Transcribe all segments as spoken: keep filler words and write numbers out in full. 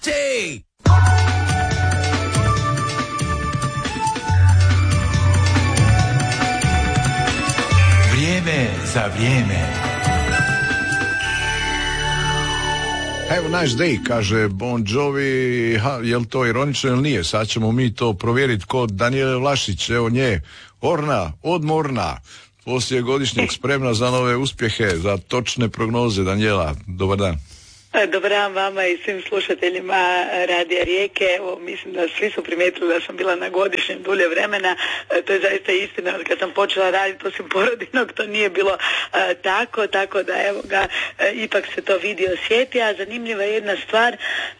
Ti! Vrijeme za vrijeme. Have a nice day, kaže Bon Jovi. Ha, je li to ironično ili nije? Sad ćemo mi to provjeriti kod Danijele Vlašić. Evo nje, Orna, odmorna, poslije godišnjeg spremna za nove uspjehe, za točne prognoze. Danijela, dobar dan. Dobar dan vama i svim slušateljima Radija Rijeke. Evo, mislim da svi su primijetili da sam bila na godišnjem dulje vremena. E, to je zaista istina. Kad sam počela raditi osim porodinog, to nije bilo e, tako, tako da evo ga, e, ipak se to vidi, osjeti. A zanimljiva je jedna stvar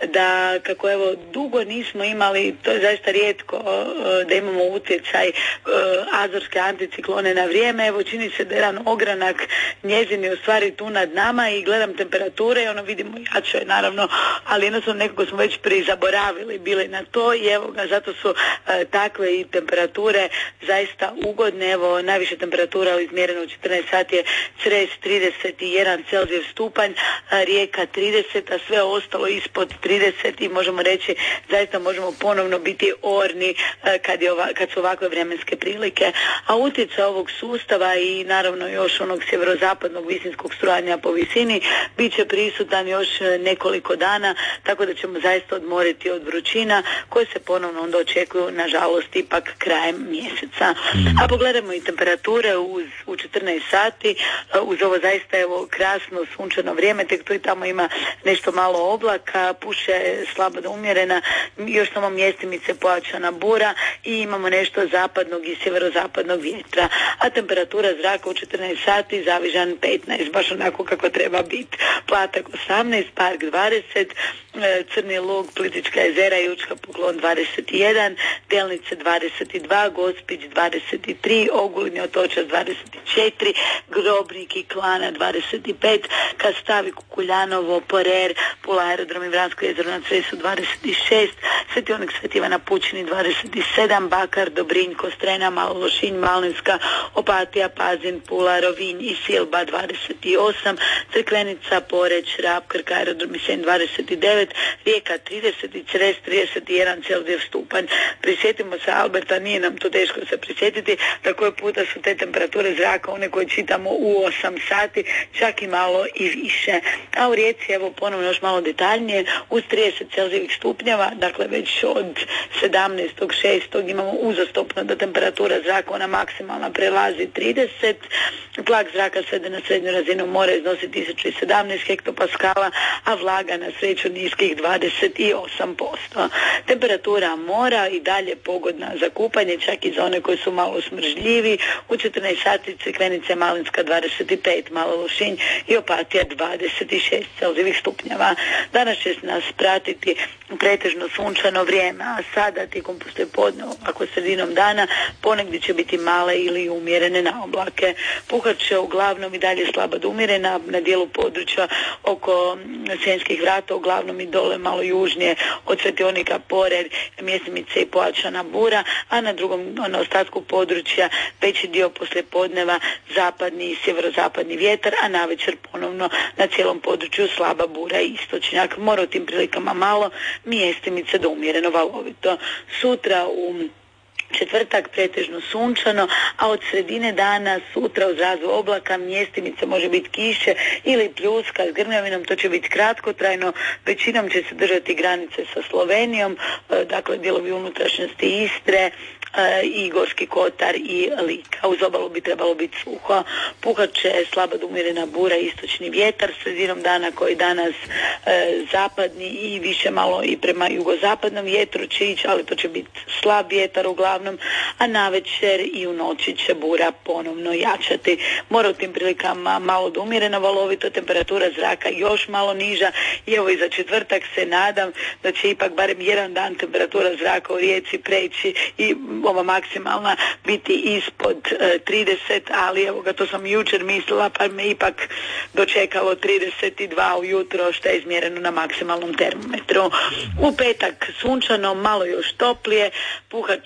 da kako evo dugo nismo imali, to je zaista rijetko e, da imamo utjecaj e, azorske anticiklone na vrijeme. Evo, čini se da jedan ogranak njezin je u stvari tu nad nama i gledam temperature i ono vidimo jače je naravno, ali jednostavno nekako smo već prizaboravili bili na to i evo ga, zato su e, takve i temperature zaista ugodne. Evo, najviša temperatura izmjerena u četrnaest sati je Cres trideset jedan Celzijev stupanj, a Rijeka trideset, a sve ostalo ispod trideset i možemo reći, zaista možemo ponovno biti orni e, kad, je ova, kad su ovakve vremenske prilike. A utjecaj ovog sustava i naravno još onog sjeverozapadnog visinskog strujanja po visini bit će prisutan još nekoliko dana, tako da ćemo zaista odmoriti od vrućina koje se ponovno onda očekuju, nažalost, ipak krajem mjeseca. A pogledajmo i temperature uz, u četrnaest sati, uz ovo zaista evo krasno sunčano vrijeme, tek tu i tamo ima nešto malo oblaka, puše slabo do umjerena, još samo mjestimice pojačana bura i imamo nešto zapadnog i sjeverozapadnog vjetra, a temperatura zraka u četrnaest sati Zavižan petnaest, baš onako kako treba biti. Platak osamnaest, Park dvadeset, Crni Lug, Plitvička jezera i Učka Poklon dvadeset jedan, Delnice dvadeset dva, Gospić dvadeset tri, Ogulin i Otočac dvadeset četiri, Grobnik i Klana dvadeset pet, Kastavi, Kukuljanovo, Porer, Pula, Aerodrom i Vransko jezero na Cresu dvadeset šest, Sveti Onik, Sveti Ivan na Pučini dvadeset sedam, Bakar, Dobrinj, Kostrena, Malo Lošinj, Malinska, Opatija, Pazin, Pula, Rovinj i Silba dvadeset osam, Crkvenica, Poreč, Rab, Krka, Aerodrom i Senj dvadeset devet, Rijeka trideset i Cres trideset jedan Celzijev stupanj. Prisjetimo se Alberta, nije nam to teško se prisjetiti da koje puta su te temperature zraka one koje čitamo u osam sati, čak i malo i više. A u Rijeci evo ponovno još malo detaljnije, uz trideset Celzijevih stupnjeva, dakle već od sedamnaestog šestog imamo uzastopno da temperatura zraka ona maksimalna prelazi trideset, tlak zraka svede na srednju razinu mora iznosi tisuću sedamnaest hektopaskala, a vlaga na sreću niskih dvadeset osam posto. Temperatura mora i dalje pogodna za kupanje, čak i za one koji su malo smržljivi. U četrnaest sati Crikvenica, Malinska dvadeset pet, Malo Lošinj i Opatija dvadeset šest Celzijevih stupnjeva. Danas će nas pratiti pretežno sunčano vrijeme, a sada tijekom poslijepodne, ako sredinom dana, ponegdje će biti male ili umjerene naoblake. Puhat će uglavnom i dalje slaba do umjerena na dijelu područja oko Senjskih vrata, uglavnom i dole malo južnije od Svetionika, Porer, mjestimice i pojačana bura, a na drugom, na ostatku područja veći dio poslijepodneva zapadni i sjeverozapadni vjetar, a navečer ponovno na cijelom području slaba bura i istočnjak. Mora u tim prilikama malo, mjestimice do umjereno valovito. Sutra u četvrtak pretežno sunčano, a od sredine dana sutra uz razvoj oblaka mjestimice može biti kiše ili pljuska s grmljavinom, to će biti kratkotrajno, većinom će se držati granice sa Slovenijom, dakle dijelovi unutrašnjosti Istre i Gorski Kotar i Lika. Uz obalu bi trebalo biti suho. Puhat će slaba do umjerena bura, istočni vjetar sredinom dana koji danas e, zapadni i više malo i prema jugozapadnom vjetru će ići, ali to će biti slab vjetar uglavnom, a navečer i u noći će bura ponovno jačati. Mora u tim prilikama malo do umjerena valovito, temperatura zraka još malo niža i evo i za četvrtak se nadam da će ipak barem jedan dan temperatura zraka u Rijeci preći i ova maksimalna biti ispod e, trideset, ali evo ga, to sam jučer mislila, pa me ipak dočekalo trideset dva ujutro, što je izmjereno na maksimalnom termometru. U petak sunčano, malo još toplije, puhat će bura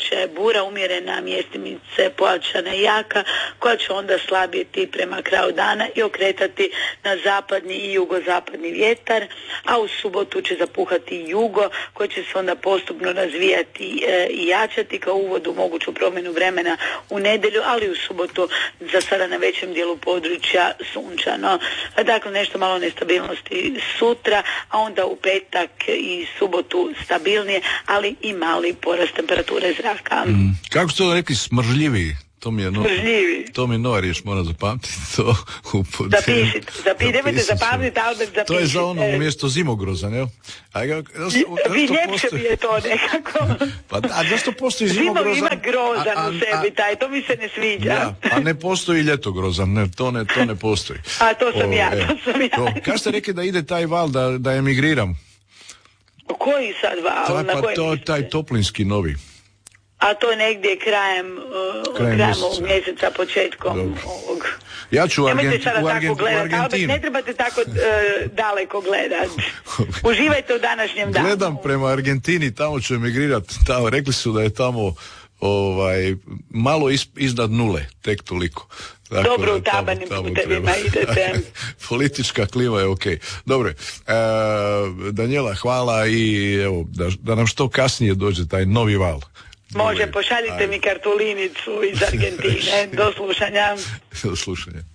temperatura umjerena, mjestimice pojačana i jaka, koja će onda slabjeti prema kraju dana i okretati na zapadni i jugozapadni vjetar, a u subotu će zapuhati jugo, koji će se onda postupno razvijati e, i jačati kao uvod u moguću promjenu vremena u nedjelju, ali u subotu za sada na većem dijelu područja sunčano. Dakle, nešto malo nestabilnosti sutra, a onda u petak i subotu stabilnije, ali i mali porast temperature zraka. Mm. Kako ste to rekli, smržljivi? To mi je no, to mi je nova riječ, moram zapamtiti to. Zapišite, zapišite, zapamtite, Albert, zapišite. To je za ono umjesto zimogrozan, jel? A, ja, Vi ljepše mi je to nekako. Pa a zašto postoji zimogrozan? Zimo ima grozan a, a, u sebi, taj, to mi se ne sviđa. Ja, a ne postoji ljetogrozan, ne, to, ne, to ne postoji. A to sam o, ja, e, to sam ja. To. Kad ste rekli da ide taj val, da, da emigriram? Koji sad val? Ta, pa to, taj toplinski novi. A to je negdje krajem, uh, krajem, krajem ovog mjeseca, početkom Dobro. ovog. Ja ću u, Argenti, u, Argenti, u Argentini. Albert, ne trebate tako uh, daleko gledati. Uživajte u današnjem danu. Gledam prema Argentini, tamo ću emigrirati. Tamo, rekli su da je tamo ovaj, malo is, iznad nule, tek toliko. Dakle, dobro, u tabanim putevima idete. Politička klima je okej. Okay. Dobro, e, Danijela, hvala i evo, da, da nam što kasnije dođe taj novi val. Može, pošaljite Aj. mi kartulinicu iz Argentine. Do slušanja. Do slušanja.